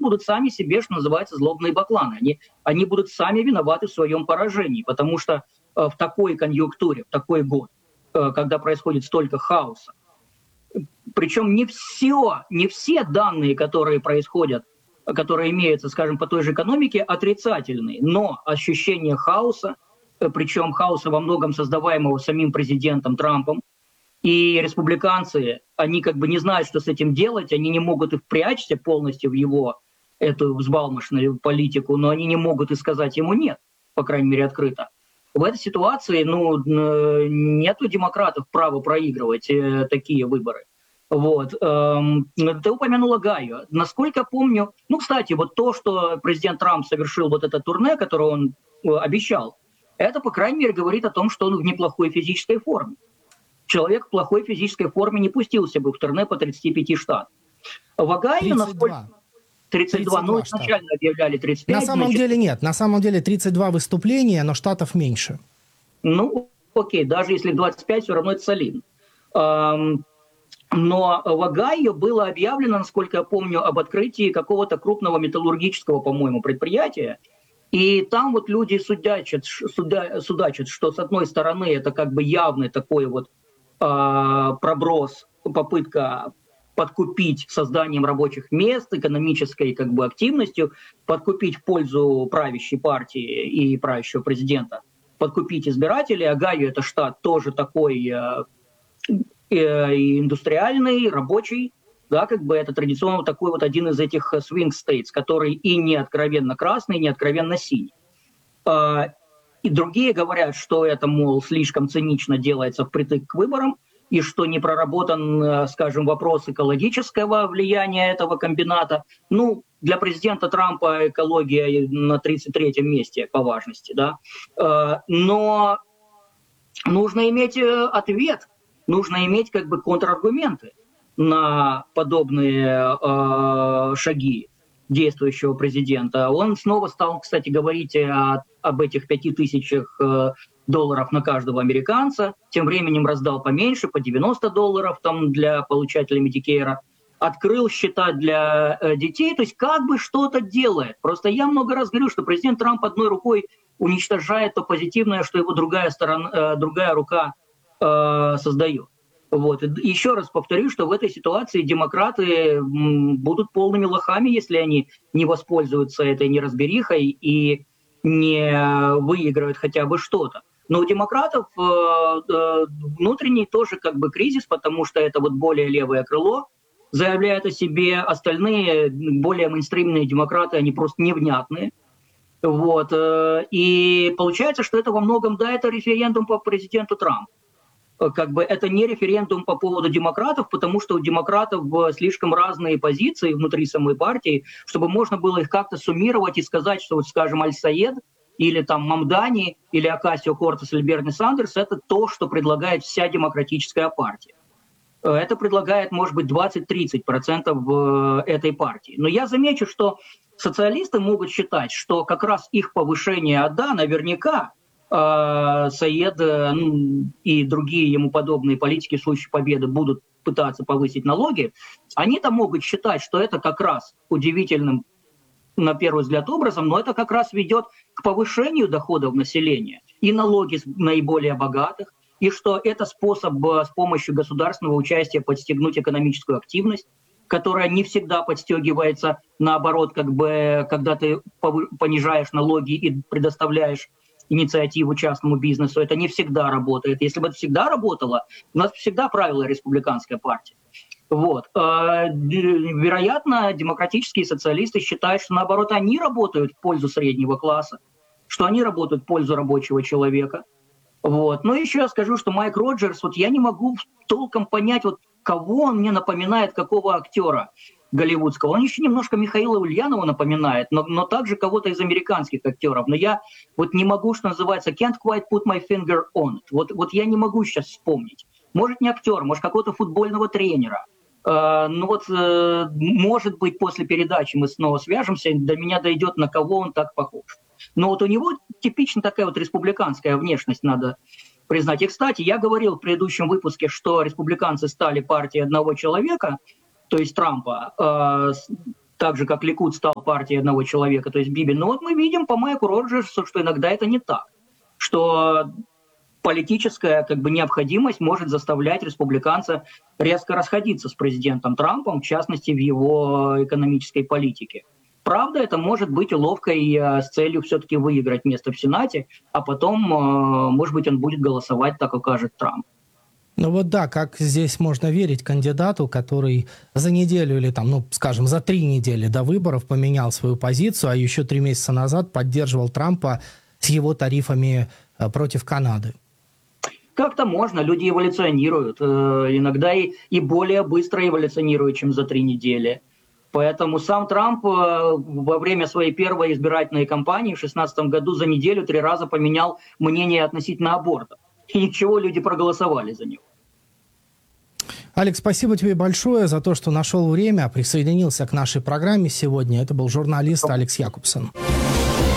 будут сами себе, что называется, злобные бакланы. Они будут сами виноваты в своем поражении, потому что в такой конъюнктуре, в такой год, когда происходит столько хаоса, причем не все данные, которые происходят, которые имеются, скажем, по той же экономике, отрицательные, но ощущение хаоса, причем хаоса во многом создаваемого самим президентом Трампом, и республиканцы, они как бы не знают, что с этим делать, они не могут и впрячься полностью в его эту взбалмошную политику, но они не могут и сказать ему «нет», по крайней мере, открыто. В этой ситуации нет у демократов права проигрывать такие выборы. Вот. Ты упомянула Гайо. Насколько помню, кстати, вот то, что президент Трамп совершил вот это турне, которое он обещал, это, по крайней мере, говорит о том, что он в неплохой физической форме. Человек в плохой физической форме не пустился бы в турне по 35 штатам. В Огайо, насколько... 32, изначально объявляли 35. На самом деле нет, на самом деле 32 выступления, но штатов меньше. Окей, даже если 25, все равно это солидно. Но в Огайо было объявлено, насколько я помню, об открытии какого-то крупного металлургического, по-моему, предприятия. И там вот люди судачат, что с одной стороны это как бы явный такой вот проброс, попытка подкупить созданием рабочих мест, экономической как бы активностью, подкупить в пользу правящей партии и правящего президента, подкупить избирателей. Огайо — это штат тоже такой индустриальный, рабочий, да, как бы это традиционно такой вот один из этих swing states, который и не откровенно красный, и не откровенно синий. И другие говорят, что это, мол, слишком цинично делается впритык к выборам, и что не проработан, скажем, вопрос экологического влияния этого комбината. Для президента Трампа экология на 33-м месте по важности, да. Но нужно иметь ответ, нужно иметь как бы контраргументы на подобные шаги действующего президента. Он снова стал, кстати, говорить об этих $5000 на каждого американца. Тем временем раздал поменьше, по $90 там для получателей Медикейра. Открыл счета для детей, то есть как бы что-то делает. Просто я много раз говорю, что президент Трамп одной рукой уничтожает то позитивное, что его другая рука создает. Вот. И еще раз повторю, что в этой ситуации демократы будут полными лохами, если они не воспользуются этой неразберихой и не выиграют хотя бы что-то. Но у демократов внутренний тоже как бы кризис, потому что это вот более левое крыло заявляет о себе, остальные более мейнстримные демократы, они просто невнятные. Вот. И получается, что это во многом, да, это референдум по президенту Трампу. Как бы это не референдум по поводу демократов, потому что у демократов слишком разные позиции внутри самой партии, чтобы можно было их как-то суммировать и сказать, что, вот, скажем, Аль-Саед или там Мамдани или Окасио-Кортес или Берни Сандерс — это то, что предлагает вся демократическая партия. Это предлагает, может быть, 20-30% этой партии. Но я замечу, что социалисты могут считать, что как раз их повышение, наверняка, Саед и другие ему подобные политики в случае победы будут пытаться повысить налоги, они-то могут считать, что это как раз удивительным, на первый взгляд, образом, но это как раз ведет к повышению доходов населения и налоги с наиболее богатых, и что это способ с помощью государственного участия подстегнуть экономическую активность, которая не всегда подстегивается, наоборот, как бы, когда ты понижаешь налоги и предоставляешь инициативу частному бизнесу. Это не всегда работает. Если бы это всегда работало, у нас всегда правила республиканская партия. Вот. Вероятно, демократические социалисты считают, что, наоборот, они работают в пользу среднего класса, что они работают в пользу рабочего человека. Вот. Но еще я скажу, что Майк Роджерс, вот я не могу толком понять, вот кого он мне напоминает, какого актера голливудского. Он еще немножко Михаила Ульянова напоминает, но также кого-то из американских актеров. Но я вот не могу, что называется, can't quite put my finger on it. Вот я не могу сейчас вспомнить. Может, не актер, может, какого-то футбольного тренера. Может быть, после передачи мы снова свяжемся, до меня дойдет, на кого он так похож. Но вот у него типично такая вот республиканская внешность, надо признать. И, кстати, я говорил в предыдущем выпуске, что республиканцы стали партией одного человека, то есть Трампа, так же, как Ликуд стал партией одного человека, то есть Биби. Но вот мы видим по Майку Роджерсу, что иногда это не так, что политическая необходимость может заставлять республиканца резко расходиться с президентом Трампом, в частности, в его экономической политике. Правда, это может быть уловкой с целью все-таки выиграть место в Сенате, а потом, может быть, он будет голосовать, так укажет Трамп. Ну вот да, как здесь можно верить кандидату, который за неделю или скажем, за 3 недели до выборов поменял свою позицию, а еще 3 месяца назад поддерживал Трампа с его тарифами против Канады? Как-то можно, люди эволюционируют, иногда и более быстро эволюционируют, чем за 3 недели. Поэтому сам Трамп во время своей первой избирательной кампании в 2016 году за неделю 3 раза поменял мнение относительно аборта. И ничего, люди проголосовали за него. Алекс, спасибо тебе большое за то, что нашел время, присоединился к нашей программе сегодня. Это был журналист Алекс Якубсон.